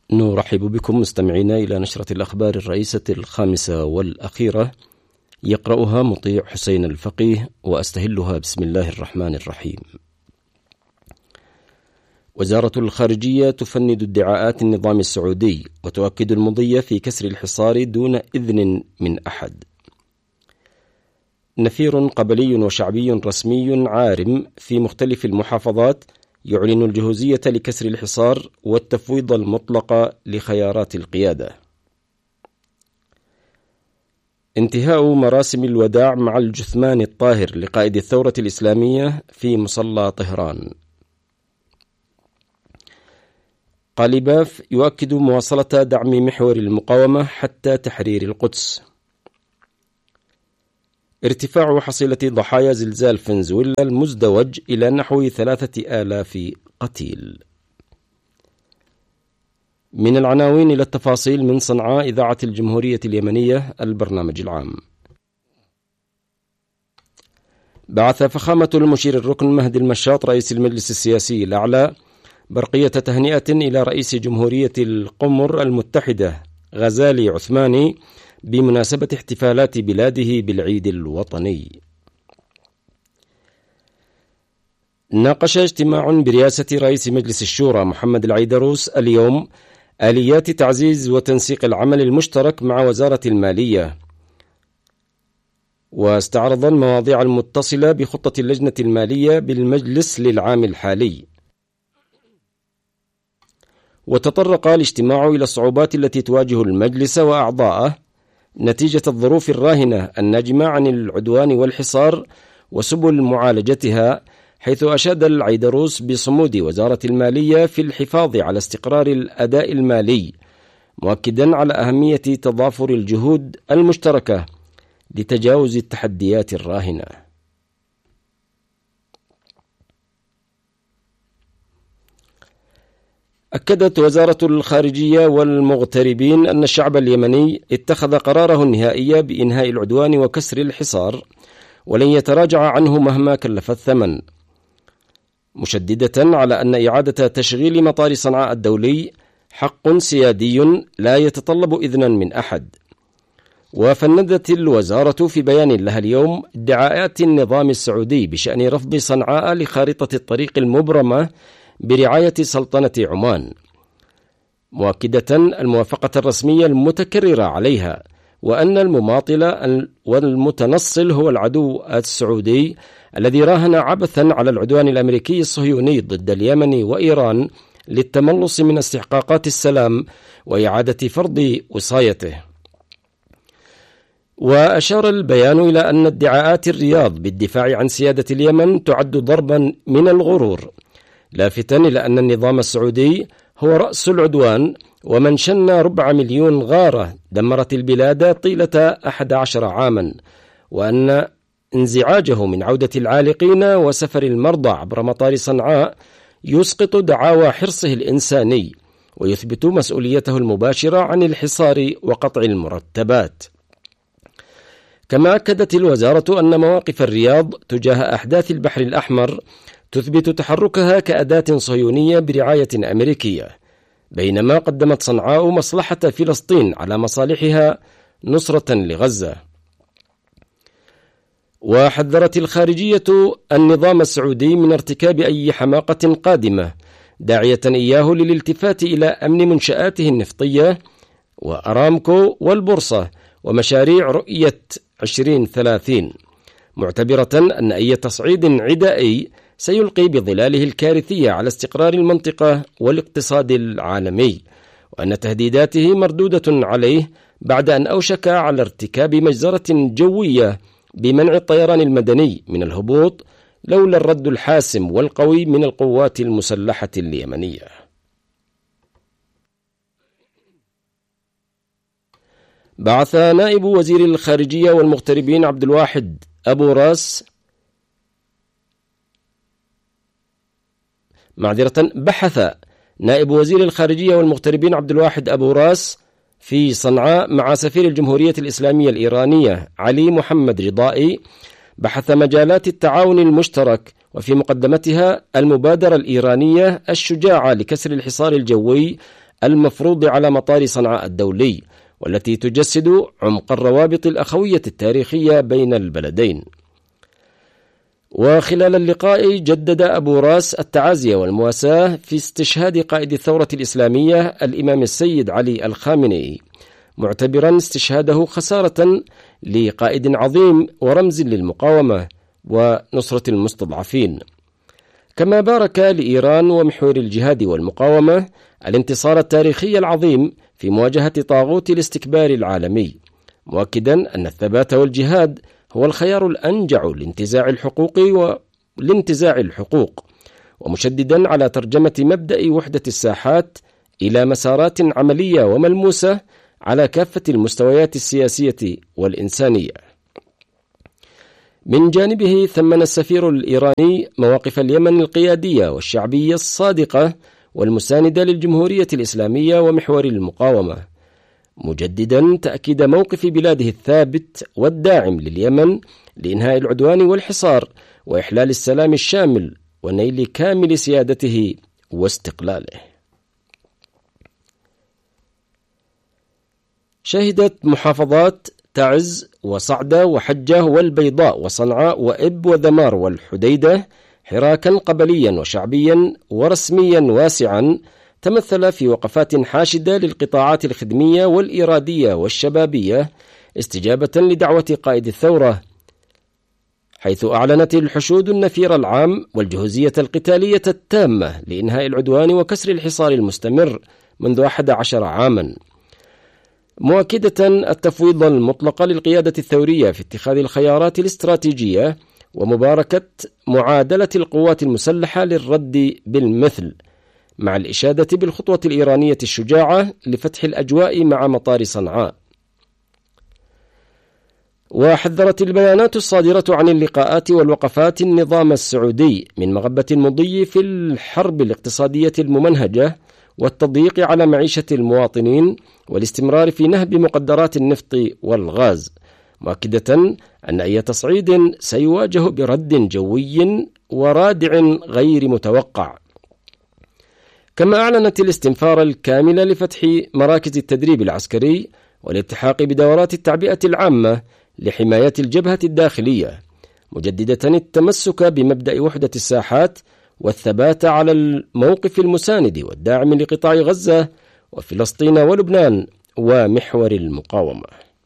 نرحب بكم مستمعينا إلى نشرة الأخبار الرئيسة الخامسة والأخيرة، يقرأها مطيع حسين الفقيه وأستهلها بسم الله الرحمن الرحيم. وزارة الخارجية تفند ادعاءات النظام السعودي وتؤكد المضي في كسر الحصار دون إذن من أحد. نفير قبلي وشعبي رسمي عارم في مختلف المحافظات يعلن الجهوزية لكسر الحصار والتفويض المطلق لخيارات القيادة. انتهاء مراسم الوداع مع الجثمان الطاهر لقائد الثورة الإسلامية في مصلى طهران. قالباف يؤكد مواصلة دعم محور المقاومة حتى تحرير القدس. ارتفاع حصيلة ضحايا زلزال فنزويلا المزدوج إلى نحو 3000 قتيل. من العناوين إلى التفاصيل من صنعاء إذاعة الجمهورية اليمنية البرنامج العام. بعث فخامة المشير الركن مهدي المشاط رئيس المجلس السياسي الأعلى برقية تهنئة إلى رئيس جمهورية القمر المتحدة غزالي عثماني بمناسبة احتفالات بلاده بالعيد الوطني. ناقش اجتماع برئاسة رئيس مجلس الشورى محمد العيدروس اليوم آليات تعزيز وتنسيق العمل المشترك مع وزارة المالية، واستعرض المواضيع المتصلة بخطة اللجنة المالية بالمجلس للعام الحالي. وتطرق الاجتماع إلى الصعوبات التي تواجه المجلس وأعضاءه نتيجة الظروف الراهنة الناجمة عن العدوان والحصار وسبل معالجتها، حيث أشاد العيدروس بصمود وزارة المالية في الحفاظ على استقرار الأداء المالي، مؤكدا على أهمية تضافر الجهود المشتركة لتجاوز التحديات الراهنة. أكدت وزارة الخارجية والمغتربين أن الشعب اليمني اتخذ قراره النهائي بإنهاء العدوان وكسر الحصار ولن يتراجع عنه مهما كلف الثمن، مشددة على أن إعادة تشغيل مطار صنعاء الدولي حق سيادي لا يتطلب إذنا من أحد. وفندت الوزارة في بيان لها اليوم ادعاءات النظام السعودي بشأن رفض صنعاء لخارطة الطريق المبرمة برعاية سلطنة عمان، مؤكدة الموافقة الرسمية المتكررة عليها، وأن المماطل والمتنصل هو العدو السعودي الذي راهن عبثا على العدوان الأمريكي الصهيوني ضد اليمن وإيران للتملص من استحقاقات السلام وإعادة فرض وصايته. وأشار البيان إلى أن ادعاءات الرياض بالدفاع عن سيادة اليمن تعد ضربا من الغرور، لافتا إلى أن النظام السعودي هو رأس العدوان ومن شن 4 مليون غارة دمرت البلاد طيلة 11 عاما، وأن انزعاجه من عودة العالقين وسفر المرضى عبر مطار صنعاء يسقط دعاوى حرصه الإنساني ويثبت مسؤوليته المباشرة عن الحصار وقطع المرتبات. كما أكدت الوزارة أن مواقف الرياض تجاه أحداث البحر الأحمر تثبت تحركها كأداة صهيونية برعاية أمريكية، بينما قدمت صنعاء مصلحة فلسطين على مصالحها نصرة لغزة. وحذرت الخارجية النظام السعودي من ارتكاب أي حماقة قادمة، داعية إياه للالتفات إلى أمن منشآته النفطية وأرامكو والبورصة ومشاريع رؤية 2030، معتبرة أن أي تصعيد عدائي سيلقي بظلاله الكارثية على استقرار المنطقة والاقتصاد العالمي، وأن تهديداته مردودة عليه بعد أن أوشك على ارتكاب مجزرة جوية بمنع الطيران المدني من الهبوط لولا الرد الحاسم والقوي من القوات المسلحة اليمنية. بعث نائب وزير الخارجية والمغتربين عبد الواحد أبو راس بحث نائب وزير الخارجية والمغتربين عبد الواحد أبو راس في صنعاء مع سفير الجمهورية الإسلامية الإيرانية علي محمد رضائي بحث مجالات التعاون المشترك، وفي مقدمتها المبادرة الإيرانية الشجاعة لكسر الحصار الجوي المفروض على مطار صنعاء الدولي، والتي تجسد عمق الروابط الأخوية التاريخية بين البلدين. وخلال اللقاء جدد أبو راس التعازي والمواساة في استشهاد قائد الثورة الإسلامية الإمام السيد علي الخامنئي، معتبرا استشهاده خسارة لقائد عظيم ورمز للمقاومة ونصرة المستضعفين. كما بارك لإيران ومحور الجهاد والمقاومة الانتصار التاريخي العظيم في مواجهة طاغوت الاستكبار العالمي، مؤكدا أن الثبات والجهاد هو الخيار الأنجع لانتزاع الحقوق، ومشددا على ترجمة مبدأ وحدة الساحات إلى مسارات عملية وملموسة على كافة المستويات السياسية والإنسانية. من جانبه ثمن السفير الإيراني مواقف اليمن القيادية والشعبية الصادقة والمساندة للجمهورية الإسلامية ومحور المقاومة، مجددا تأكيد موقف بلاده الثابت والداعم لليمن لإنهاء العدوان والحصار وإحلال السلام الشامل ونيل كامل سيادته واستقلاله. شهدت محافظات تعز وصعدة وحجة والبيضاء وصنعاء وإب وذمار والحديدة حراكا قبليا وشعبيا ورسميا واسعا تمثل في وقفات حاشدة للقطاعات الخدمية والإرادية والشبابية استجابة لدعوة قائد الثورة، حيث أعلنت الحشود النفير العام والجهوزية القتالية التامة لإنهاء العدوان وكسر الحصار المستمر منذ 11 عاما، مؤكدة التفويض المطلق للقيادة الثورية في اتخاذ الخيارات الاستراتيجية ومباركة معادلة القوات المسلحة للرد بالمثل، مع الإشادة بالخطوة الإيرانية الشجاعة لفتح الأجواء مع مطار صنعاء. وحذرت البيانات الصادرة عن اللقاءات والوقفات النظام السعودي من مغبة المضي في الحرب الاقتصادية الممنهجة والتضييق على معيشة المواطنين والاستمرار في نهب مقدرات النفط والغاز، مؤكدة أن أي تصعيد سيواجه برد جوي ورادع غير متوقع. كما أعلنت الاستنفار الكامل لفتح مراكز التدريب العسكري والالتحاق بدورات التعبئة العامة لحماية الجبهة الداخلية، مجددة التمسك بمبدأ وحدة الساحات والثبات على الموقف المساند والداعم لقطاع غزة وفلسطين ولبنان ومحور المقاومة.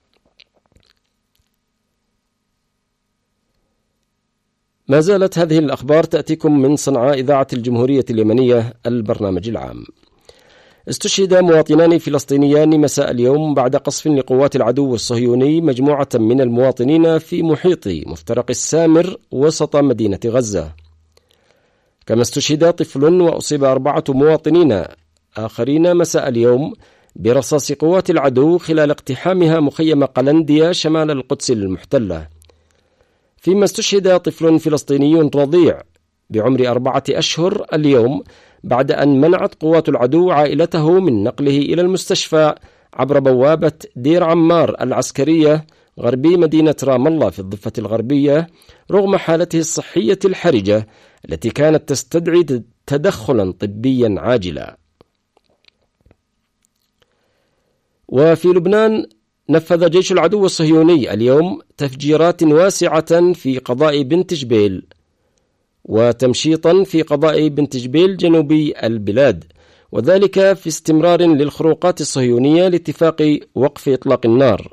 ما زالت هذه الأخبار تأتيكم من صنعاء إذاعة الجمهورية اليمنية البرنامج العام. استشهد مواطنان فلسطينيان مساء اليوم بعد قصف لقوات العدو الصهيوني مجموعة من المواطنين في محيط مفترق السامر وسط مدينة غزة. كما استشهد طفل وأصيب 4 مواطنين آخرين مساء اليوم برصاص قوات العدو خلال اقتحامها مخيم قلنديا شمال القدس المحتلة، فيما استشهد طفل فلسطيني رضيع بعمر 4 أشهر اليوم بعد أن منعت قوات العدو عائلته من نقله إلى المستشفى عبر بوابة دير عمار العسكرية غربي مدينة رام الله في الضفة الغربية رغم حالته الصحية الحرجة التي كانت تستدعي تدخلا طبيا عاجلا. وفي لبنان نفذ جيش العدو الصهيوني اليوم تفجيرات واسعة في قضاء بنت جبيل وتمشيطا في قضاء بنت جبيل جنوبي البلاد، وذلك في استمرار للخروقات الصهيونية لاتفاق وقف إطلاق النار.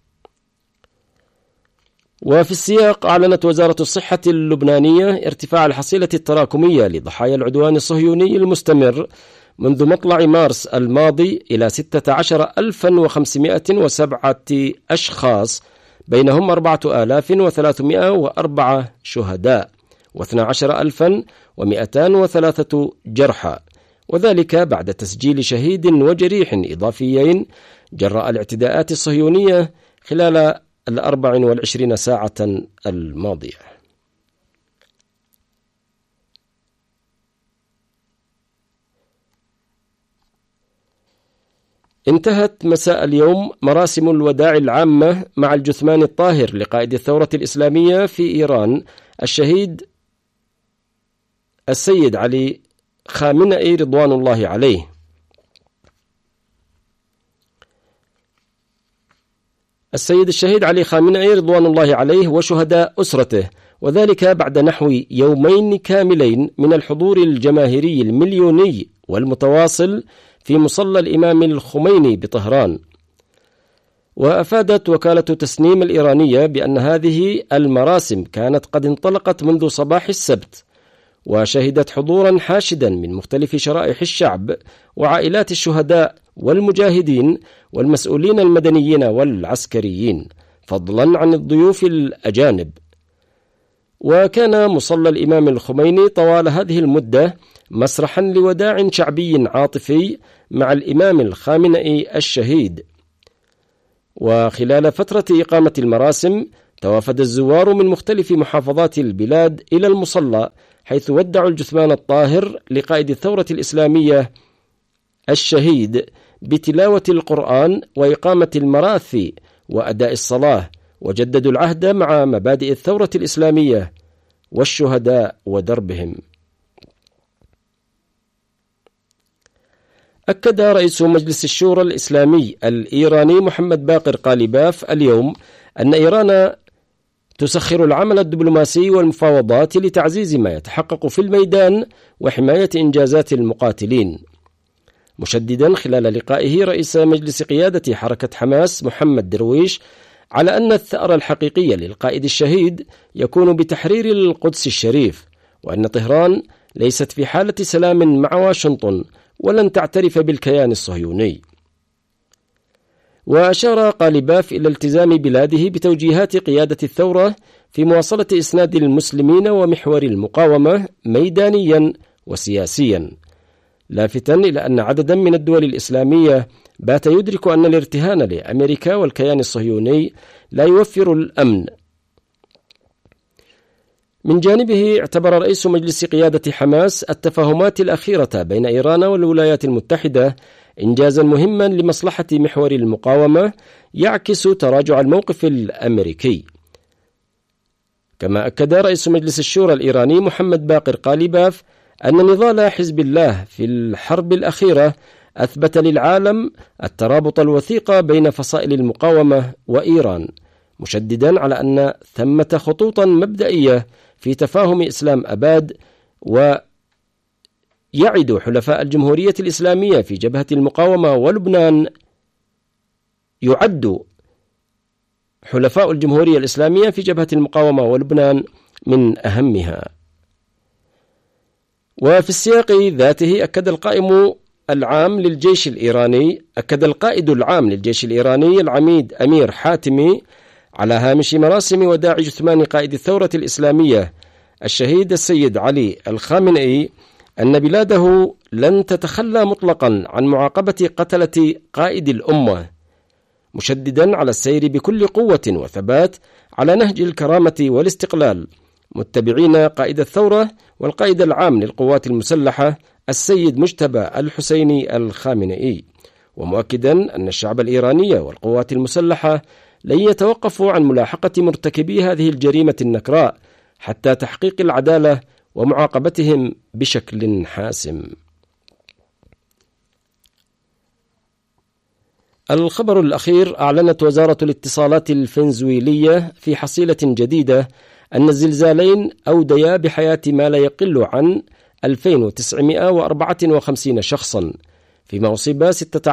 وفي السياق أعلنت وزارة الصحة اللبنانية ارتفاع الحصيلة التراكمية لضحايا العدوان الصهيوني المستمر منذ مطلع مارس الماضي إلى 16,507 أشخاص، بينهم 4,304 شهداء و12,203 جرحى، وذلك بعد تسجيل شهيد وجريح إضافيين جراء الاعتداءات الصهيونية خلال 24 ساعة الماضية. انتهت مساء اليوم مراسم الوداع العامة مع الجثمان الطاهر لقائد الثورة الإسلامية في إيران الشهيد السيد علي خامنئي رضوان الله عليه. السيد الشهيد علي خامنئي رضوان الله عليه وشهداء أسرته، وذلك بعد نحو يومين كاملين من الحضور الجماهيري المليوني والمتواصل في مصلى الإمام الخميني بطهران. وأفادت وكالة تسنيم الإيرانية بأن هذه المراسم كانت قد انطلقت منذ صباح السبت، وشهدت حضورا حاشدا من مختلف شرائح الشعب وعائلات الشهداء والمجاهدين والمسؤولين المدنيين والعسكريين، فضلا عن الضيوف الأجانب. وكان مصلى الإمام الخميني طوال هذه المدة مسرحا لوداع شعبي عاطفي مع الإمام الخامنئي الشهيد. وخلال فترة إقامة المراسم توافد الزوار من مختلف محافظات البلاد إلى المصلى، حيث ودعوا الجثمان الطاهر لقائد الثورة الإسلامية الشهيد بتلاوة القرآن وإقامة المراثي وأداء الصلاة، وجددوا العهد مع مبادئ الثورة الإسلامية والشهداء ودربهم. أكد رئيس مجلس الشورى الإسلامي الإيراني محمد باقر قالباف اليوم أن إيران تسخر العمل الدبلوماسي والمفاوضات لتعزيز ما يتحقق في الميدان وحماية إنجازات المقاتلين، مشددا خلال لقائه رئيس مجلس قيادة حركة حماس محمد درويش على أن الثأر الحقيقي للقائد الشهيد يكون بتحرير القدس الشريف، وأن طهران ليست في حالة سلام مع واشنطن ولن تعترف بالكيان الصهيوني. وأشار قالباف إلى التزام بلاده بتوجيهات قيادة الثورة في مواصلة إسناد المسلمين ومحور المقاومة ميدانيا وسياسيا، لافتا إلى أن عددا من الدول الإسلامية بات يدرك أن الارتهان لأمريكا والكيان الصهيوني لا يوفر الأمن. من جانبه اعتبر رئيس مجلس قيادة حماس التفاهمات الأخيرة بين إيران والولايات المتحدة إنجازا مهما لمصلحة محور المقاومة يعكس تراجع الموقف الأمريكي. كما أكد رئيس مجلس الشورى الإيراني محمد باقر قالباف أن نضال حزب الله في الحرب الأخيرة أثبت للعالم الترابط الوثيق بين فصائل المقاومة وإيران، مشددا على أن ثمة خطوطا مبدئية في تفاهم إسلام أباد، ويعد حلفاء الجمهورية الإسلامية في جبهة المقاومة ولبنان يعد حلفاء الجمهورية الإسلامية في جبهة المقاومة ولبنان من أهمها. وفي السياق ذاته أكد القائد العام للجيش الإيراني العميد أمير حاتمي على هامش مراسم وداع جثمان قائد الثورة الإسلامية الشهيد السيد علي الخامنئي أن بلاده لن تتخلى مطلقا عن معاقبة قتلة قائد الأمة، مشددا على السير بكل قوة وثبات على نهج الكرامة والاستقلال، متبعين قائد الثورة والقائد العام للقوات المسلحة السيد مجتبى الحسيني الخامنئي، ومؤكدا أن الشعب الإيراني والقوات المسلحة لن يتوقفوا عن ملاحقة مرتكبي هذه الجريمة النكراء حتى تحقيق العدالة ومعاقبتهم بشكل حاسم. الخبر الأخير: أعلنت وزارة الاتصالات الفنزويلية في حصيلة جديدة أن الزلزالين أوديا بحياة ما لا يقل عن 2954 شخصا، فيما أصيب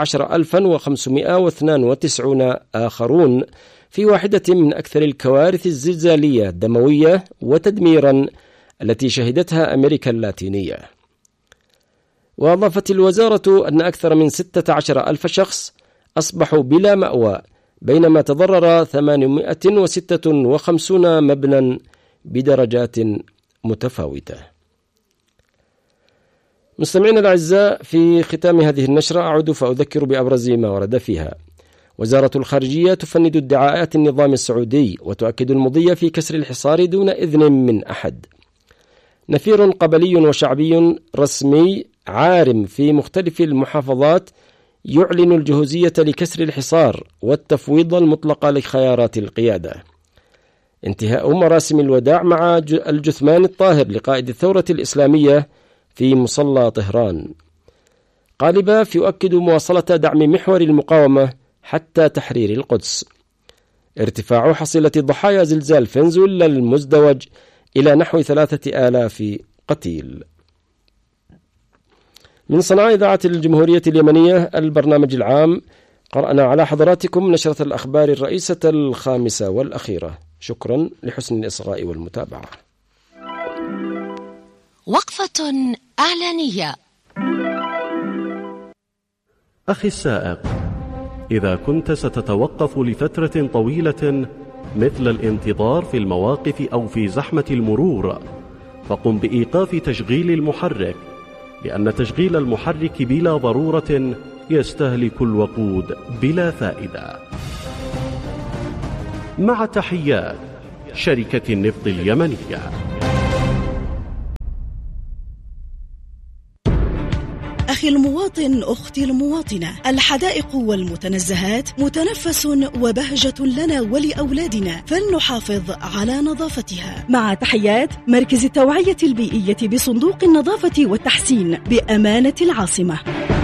16592 آخرون في واحدة من أكثر الكوارث الزلزالية دموية وتدميرا التي شهدتها أمريكا اللاتينية. وأضافت الوزارة أن أكثر من 16,000 شخص أصبحوا بلا مأوى، بينما تضرر 856 مبنى بدرجات متفاوتة. مستمعينا الأعزاء، في ختام هذه النشرة أعود فأذكر بأبرز ما ورد فيها. وزارة الخارجية تفند ادعاءات النظام السعودي وتؤكد المضي في كسر الحصار دون إذن من أحد. نفير قبلي وشعبي رسمي عارم في مختلف المحافظات يعلن الجهوزية لكسر الحصار والتفويض المطلق لخيارات القيادة. انتهاء مراسم الوداع مع الجثمان الطاهر لقائد الثورة الإسلامية في مصلى طهران. قالباف يؤكد مواصلة دعم محور المقاومة حتى تحرير القدس. ارتفاع حصيلة ضحايا زلزال فنزويلا المزدوج إلى نحو 3000 قتيل. من صنعاء إذاعة الجمهورية اليمنية البرنامج العام، قرأنا على حضراتكم نشرة الأخبار الرئيسة 5 والأخيرة. شكرا لحسن الإصغاء والمتابعة. وقفة إعلانية. أخي السائق، إذا كنت ستتوقف لفترة طويلة مثل الانتظار في المواقف أو في زحمة المرور، فقم بإيقاف تشغيل المحرك، لأن تشغيل المحرك بلا ضرورة يستهلك الوقود بلا فائدة. مع تحيات شركة النفط اليمنية. أخي المواطن، أختي المواطنة، الحدائق والمتنزهات متنفس وبهجة لنا ولأولادنا، فلنحافظ على نظافتها. مع تحيات مركز التوعية البيئية بصندوق النظافة والتحسين بأمانة العاصمة.